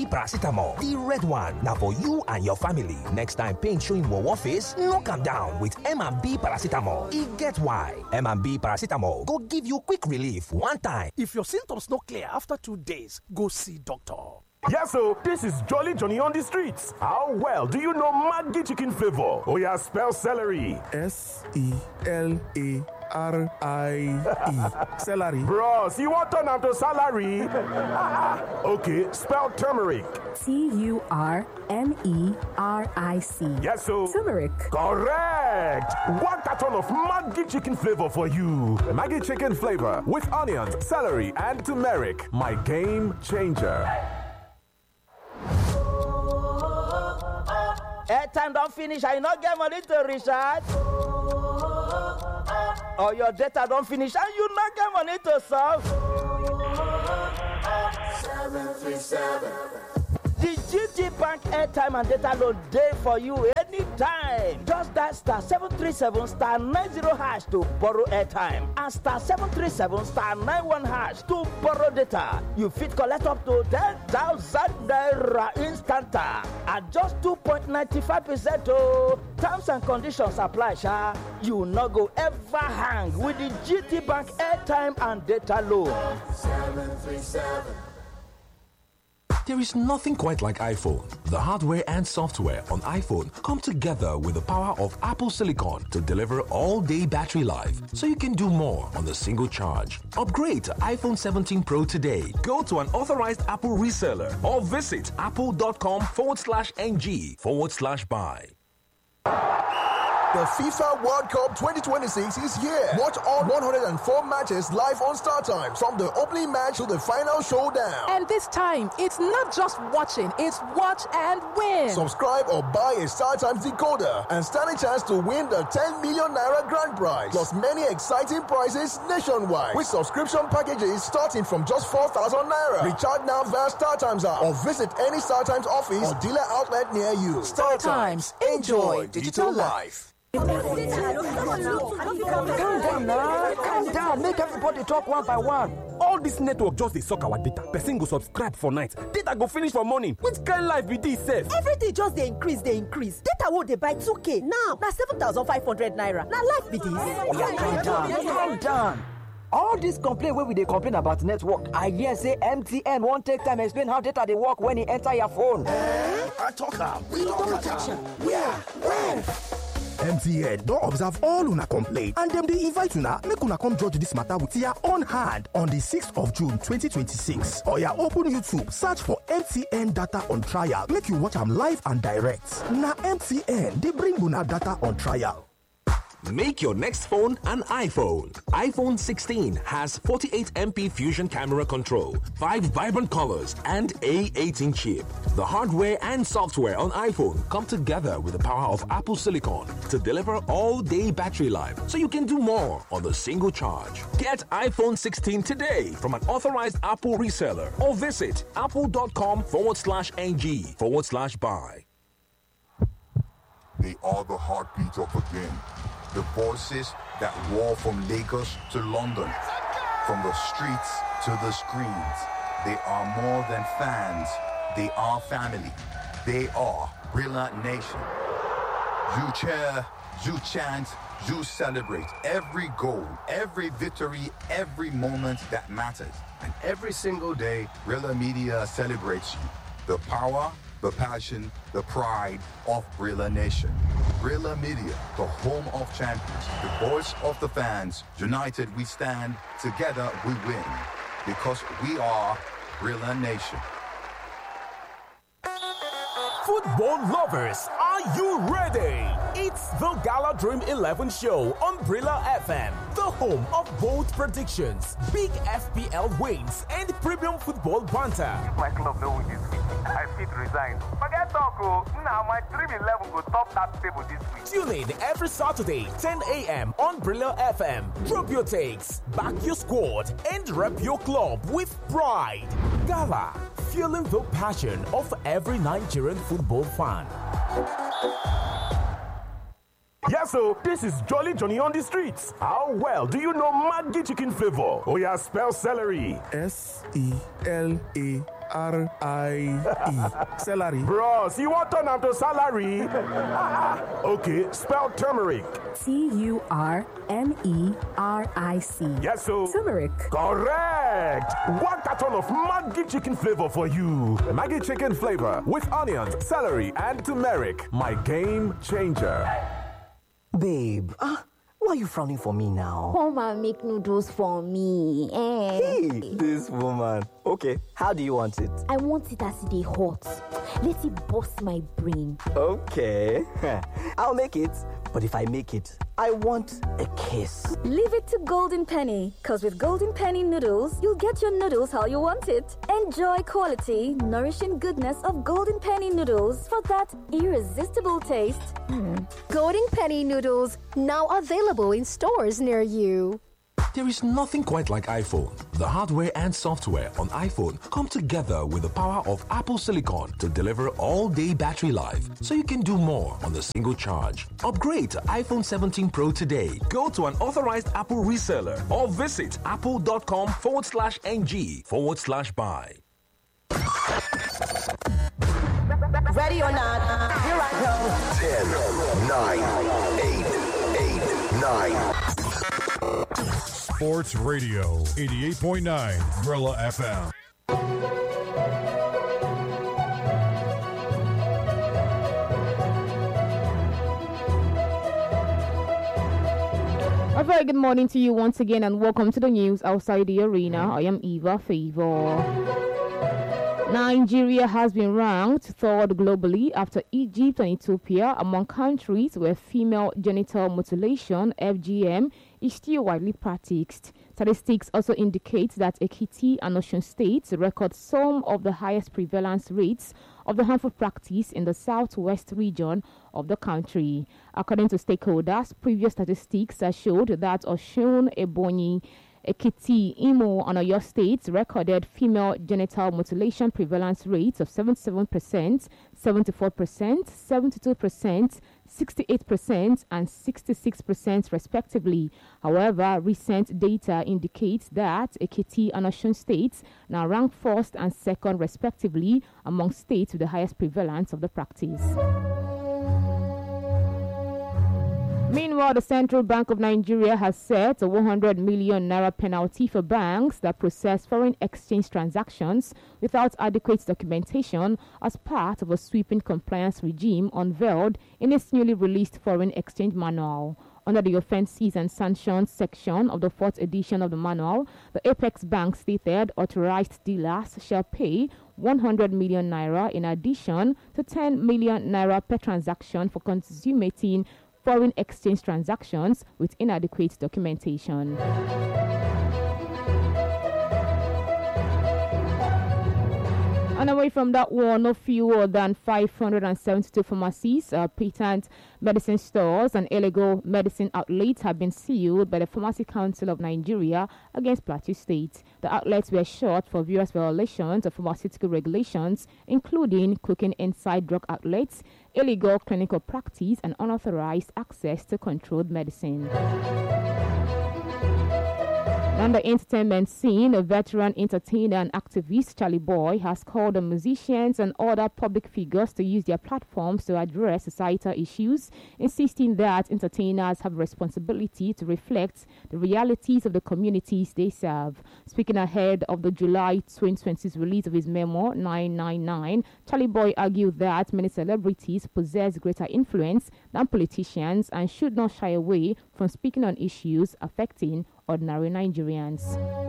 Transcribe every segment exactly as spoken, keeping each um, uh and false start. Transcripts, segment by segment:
paracetamol. The red one now for you and your family. Next time pain show him for one face, knock am down with M and B paracetamol. E get why. M and B paracetamol go give you quick relief one time. If your symptoms no clear after two days, go see doctor. Yes, so this is Jolly Johnny on the streets. How well do you know Maggi chicken flavor? Oh yeah, spell celery. S E L A R I E. Celery. Bros, you want turn am to salary? Okay, spell turmeric. T U R M E R I C. Yes, so turmeric. Correct. One carton of Maggi chicken flavor for you. Maggi chicken flavor with onions, celery, and turmeric. My game changer. Airtime don't finish, I not get money to recharge. Or your data don't finish and you not get money to solve. seven three seven. The G T Bank airtime and data load day for you anytime. Just that star seven three seven star nine zero hash to borrow airtime and star seven three seven star nine one hash to borrow data. You fit collect up to ten thousand naira instanta at just two point nine five percent. Oh, terms and conditions apply, sha. You no go ever hang with the G T Bank airtime and data load. seven three seven. There is nothing quite like iPhone. The hardware and software on iPhone come together with the power of Apple Silicon to deliver all-day battery life, so you can do more on the single charge. Upgrade to iPhone seventeen Pro today. Go to an authorized Apple reseller or visit apple.com forward slash ng forward slash buy. The FIFA World Cup twenty twenty-six is here. Watch all one hundred four matches live on StarTimes, from the opening match to the final showdown. And this time, it's not just watching, it's watch and win. Subscribe or buy a StarTimes decoder and stand a chance to win the ten million naira grand prize, plus many exciting prizes nationwide with subscription packages starting from just four thousand naira. Recharge now via StarTimes app or visit any StarTimes office or dealer outlet near you. StarTimes, enjoy digital life. Calm down now, calm down, make everybody talk one by one. All this network just dey suck our data. Person go subscribe for night, data go finish for morning. Which kind life be this sef? Everything just dey increase, dey increase. Data wey dey buy two k now na seven thousand five hundred naira. Na life be this. Yeah, calm down, calm down. All this complaint wey we dey complain about network, I hear say M T N wan take time explain how data dey work when e enter your phone. Eh? I talk am. We don catch am. Where? When? M T N don observe all una complaint and dem dey invite una make una come judge dis matter with your own hand on the sixth of June twenty twenty-six. Oya open YouTube, search for M T N data on trial, make you watch am live and direct. Na M T N dey bring una data on trial. Make your next phone an iPhone. iPhone sixteen has forty-eight megapixel Fusion camera control, five vibrant colors, and A eighteen chip. The hardware and software on iPhone come together with the power of Apple Silicon to deliver all-day battery life, so you can do more on the single charge. Get iPhone sixteen today from an authorized Apple reseller or visit apple.com forward slash ng forward slash buy. They are the heartbeat of the game. The voices that roar from Lagos to London, from the streets to the screens. They are more than fans. They are family. They are Brilla Nation. You cheer, you chant, you celebrate every goal, every victory, every moment that matters. And every single day, Brilla Media celebrates you. The power, the passion, the pride of Brilla Nation. Brilla Media, the home of champions, the voice of the fans. United we stand, together we win. Because we are Brilla Nation. Football lovers, are you ready? It's the Gala Dream eleven show on Brilla F M, the home of bold predictions, big F P L wins, and premium football banter. If my club no win this week, I fit resign. Forget talk, oh. Now my Dream eleven go top that table this week. Tune in every Saturday, ten a.m. on Brilla F M. Drop your takes, back your squad, and rep your club with pride. Gala, feeling the passion of every Nigerian football fan. Yes, so this is Jolly Johnny on the streets. How well do you know Maggi chicken flavor? Oh yeah, spell celery. S E L A R I E. Celery. Bros, you want turn am to salary? Okay, spell turmeric. T U R M E R I C. Yes, so. Turmeric. Correct. One carton of Maggi chicken flavor for you. Maggi chicken flavor with onions, celery, and turmeric. My game changer. Babe, ah, why are you frowning for me now? Come and make noodles for me. Eh? Hey, this woman. Okay, how do you want it? I want it as they hot. Let it bust my brain. Okay, I'll make it. But if I make it, I want a kiss. Leave it to Golden Penny, because with Golden Penny noodles, you'll get your noodles how you want it. Enjoy quality, nourishing goodness of Golden Penny noodles for that irresistible taste. Mm. Golden Penny noodles, now available in stores near you. There is nothing quite like iPhone. The hardware and software on iPhone come together with the power of Apple Silicon to deliver all-day battery life, so you can do more on the single charge. Upgrade to iPhone seventeen Pro today. Go to an authorized Apple reseller or visit apple.com forward slash ng forward slash buy. Ready or not, here I go. ten, nine, eight, eight, nine. Sports Radio eighty-eight point nine Gorilla F M. A very good morning to you once again and welcome to the news outside the arena. I am Eva Favor. Nigeria has been ranked third globally after Egypt and Ethiopia among countries where female genital mutilation (F G M) is still widely practiced. Statistics also indicate that Ekiti and Osun states record some of the highest prevalence rates of the harmful practice in the southwest region of the country. According to stakeholders, previous statistics showed that Osun, Ebonyi, Ekiti, Imo, and Oyo states recorded female genital mutilation prevalence rates of seventy-seven percent, seventy-four percent, seventy-two percent, sixty-eight percent, and sixty-six percent respectively. However, recent data indicates that Ekiti and Osun states now rank first and second respectively among states with the highest prevalence of the practice. Meanwhile, the Central Bank of Nigeria has set a one hundred million naira penalty for banks that process foreign exchange transactions without adequate documentation as part of a sweeping compliance regime unveiled in its newly released foreign exchange manual. Under the offences and sanctions section of the fourth edition of the manual, the Apex Bank stated authorized dealers shall pay one hundred million naira in addition to ten million naira per transaction for consummating foreign exchange transactions with inadequate documentation. And away from that one, no fewer than five hundred seventy-two pharmacies, uh, patent medicine stores, and illegal medicine outlets have been sealed by the Pharmacy Council of Nigeria against Plateau State. The outlets were shut for various violations of pharmaceutical regulations, including cooking inside drug outlets, illegal clinical practice, and unauthorized access to controlled medicine. On the entertainment scene, a veteran entertainer and activist, Charlie Boy, has called on musicians and other public figures to use their platforms to address societal issues, insisting that entertainers have a responsibility to reflect the realities of the communities they serve. Speaking ahead of the July twenty twenty's release of his memoir, nine nine nine, Charlie Boy argued that many celebrities possess greater influence than politicians and should not shy away from speaking on issues affecting ordinary Nigerians.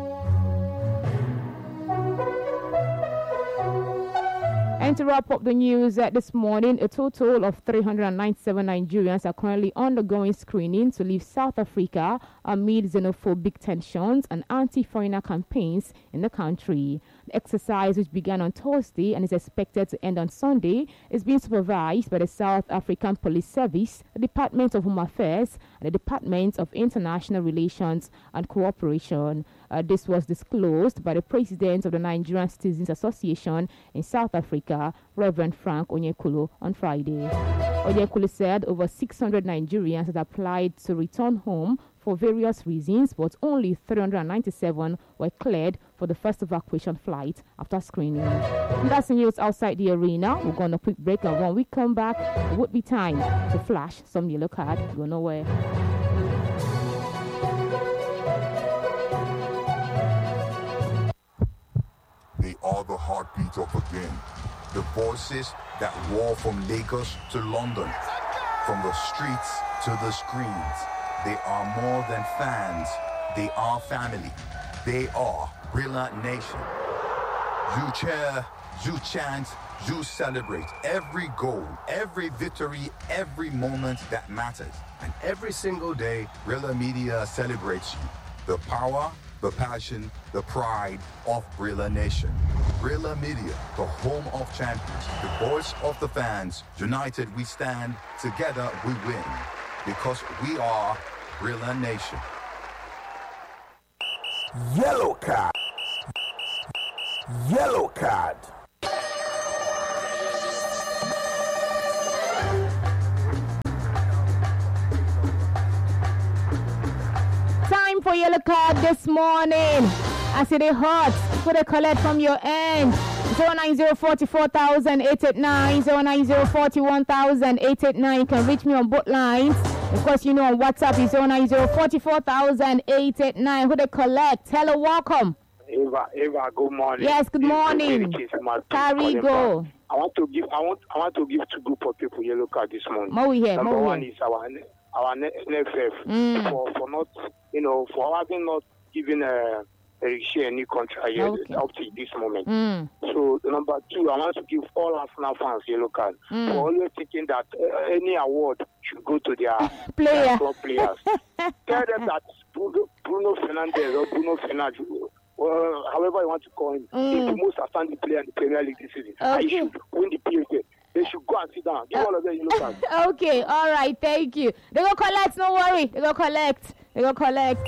And to wrap up the news uh, this morning, a total of three hundred ninety-seven Nigerians are currently undergoing screening to leave South Africa amid xenophobic tensions and anti-foreigner campaigns in the country. The exercise, which began on Thursday and is expected to end on Sunday, is being supervised by the South African Police Service, the Department of Home Affairs, and the Department of International Relations and Cooperation. Uh, this was disclosed by the President of the Nigerian Citizens Association in South Africa, Reverend Frank Onyekulu, on Friday. Onyekulu said over six hundred Nigerians had applied to return home for various reasons, but only three hundred ninety-seven were cleared for the first evacuation flight after screening. And that's the news outside the arena. We're going to quick break, and when we come back, it would be time to flash some yellow card. Go nowhere. They are the heartbeat of a game. The voices that war from Lagos to London, from the streets to the screens. They are more than fans. They are family. They are Brilla Nation. You cheer, you chant, you celebrate every goal, every victory, every moment that matters. And every single day, Brilla Media celebrates you. The power, the passion, the pride of Brilla Nation. Brilla Media, the home of champions, the voice of the fans. United we stand, together we win. Because we are Brilla Nation. Yellow card. Yellow card. Time for yellow card this morning. I see the hot. Put a collect from your end. zero nine zero four four thousand eight eight nine, zero nine zero four one thousand eight eight nine. You can reach me on both lines. Of course, you know on WhatsApp is zero nine zero four four thousand eight eight nine. Who they collect? Hello, welcome. Eva, Eva, good morning. Yes, good morning. Carry go. I want to give. I want. I want to give two group of people yellow card this morning. More we hear. Number more one we hear. is our our N F F Mm. for for not you know for having not given a. share any contract Okay. up to this moment. Mm. So number two, I want to give all Arsenal fans yellow card Mm. for always thinking that uh, any award should go to their Player. their club players. Tell them that Bruno, Bruno Fernandes or Bruno Fernandes, uh, however you want to call him, Mm. is the most outstanding player in the Premier League this season. Okay. And he should win the P F A. They should go and sit down. Give all of them yellow card. Okay, all right, thank you. They go collect, no worry. They go collect. They go collect.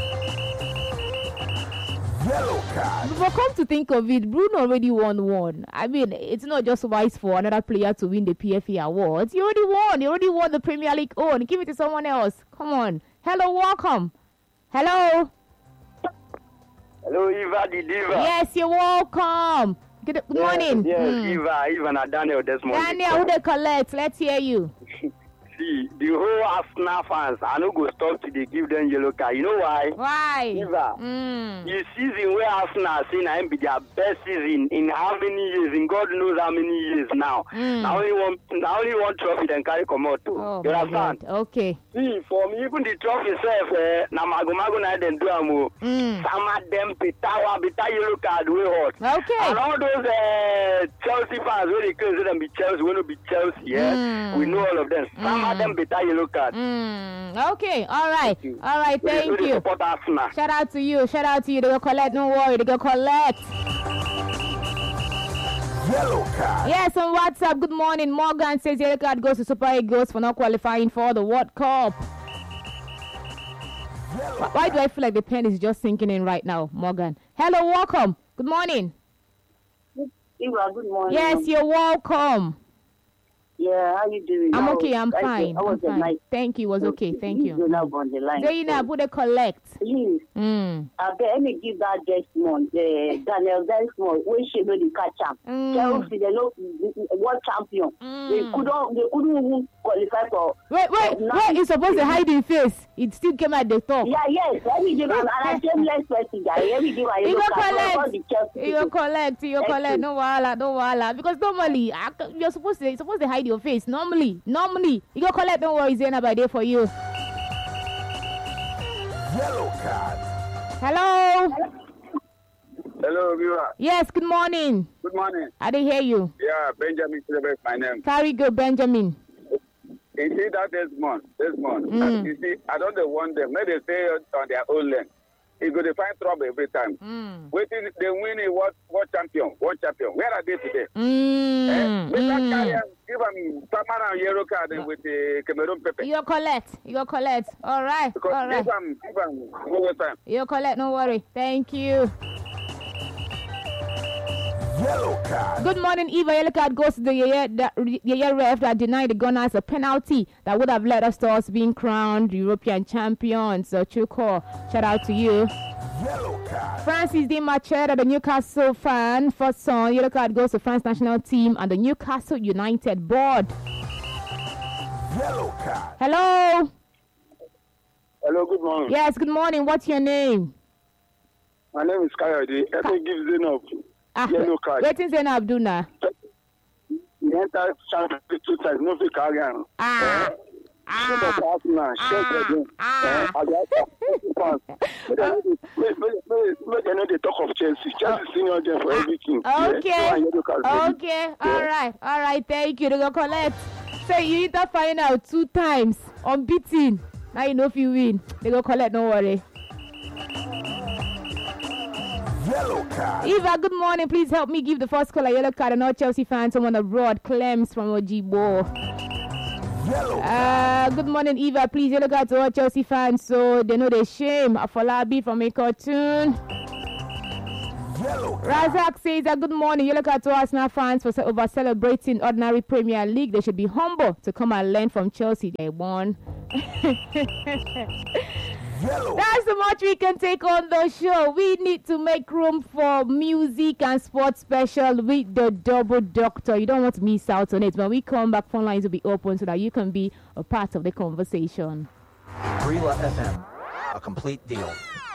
Yellow card. But come to think of it, Bruno already won one. I mean, it's not just wise for another player to win the P F A awards. He already won. He already won the Premier League own. Give it to someone else. Come on. Hello, welcome. Hello. Hello, Eva the Diva. Yes, you're welcome. Good, good Yes, morning. Yes, Hmm. Eva, Eva and Daniel this morning. Daniel, who they collect? Let's hear you. See, the whole Arsenal fans, I no go stop till they give them yellow card. You know why? Why? Eva, Mm. the season where Arsenal say na im be their best season in how many years? In God knows how many years now. Mm. Now only one, now only one trophy then carry come out too. Oh, you my understand? God. Okay. See, for me, even the trophy itself, eh, na mago mago na dem do am o. Mm. Some of them beta one beta yellow card wey hot. Okay. And all those uh, Chelsea fans wey dey claim say dem be Chelsea, wey no be Chelsea, yeah. Mm. We know all of them. Some of them beta yellow card. Mm. Okay, all right. All right, We dey- thank we dey you. support Arsenal. Shout out to you. Shout out to you. They go collect. Don't worry. They go collect. Yellow card. Yes, on WhatsApp. Good morning. Morgan says yellow card goes to Super Eagles for not qualifying for the World Cup. Why, why do I feel like the pen is just sinking in right now, Morgan? Hello, welcome. Good morning. Eva, good morning. Yes, you're welcome. Yeah, how you doing? I'm How okay. was- I'm I- fine. How I'm was the fine. night? Thank you. It was okay. Thank you. Zainab on the line. Zainab, who they collect? Please, Mm. I beg, let me give that Desmond, uh, Daniel Desmond, when she know the catch up. Mm. Chelsea, they know world champion. They couldn't, they couldn't even qualify for. Wait, wait, for wait. He's supposed to hide his face. It still came at the top. Yeah, yes. Let me give him, and I say less person, guy. Let me give him a You yellow go card for all collect. the Chelsea You go people. collect. You go Thank collect. you. No wala, no wala. Because normally, I c- you're supposed to, you're supposed to hide your face. Normally, normally, you go collect. Don't worry, Zainab, I there for you. Yellow card. Hello. Hello, Viva. Yes. Good morning. Good morning. I didn't hear you. Yeah, Benjamin Silver, my name. Carry go, Benjamin. You see that this month, this month. Mm. You see, I don't want them. Let them stay on their own lane. It's going to find trouble every time. Mm. Waiting, they win a world, world champion, world champion. Where are they today? Mm. Eh? With that Mm. carry am, give them Samara and yellow card and with the Cameroon Pepe. You go collect. You go collect. All right. Because All right. give them, give them over time. You go collect. No worry. Thank you. Yellow card. Good morning, Eva. Yellow card goes to the Yaya ref that denied the Gunners a penalty that would have led us to us being crowned European champions. So, Chuko, shout out to you. Yellow card. Francis Di Macheda, the Newcastle fan, first son. Yellow card goes to France national team and the Newcastle United board. Yellow card. Hello. Hello, good morning. Yes, good morning. What's your name? My name is Kayode. Let me give Zainab Ah, yellow card. What is Zainab Abduna? He entered champion two times, no free carry. Ah. Ah. Ah. Make them know the talk of Chelsea. Chelsea senior there for everything. Okay. Okay. All right. All right. Thank you. They go collect. So you need to find out two times unbeaten. Now you know if you win. They go collect. Don't worry. Yellow card. Eva, good morning. Please help me give the first caller yellow card and all Chelsea fans. Someone abroad. Clems from Ojibo. Yellow uh, good morning, Eva. Please yellow card to all Chelsea fans so they know the shame. Afolabi from a cartoon. Yellow Razak says that good morning. Yellow card to Arsenal fans for over celebrating ordinary Premier League. They should be humble to come and learn from Chelsea. They won. Yellow. That's so much we can take on the show. We need to make room for music and sports special with the Double Doctor. You don't want to miss out on it. When we come back, phone lines will be open so that you can be a part of the conversation. Brila F M, a complete deal.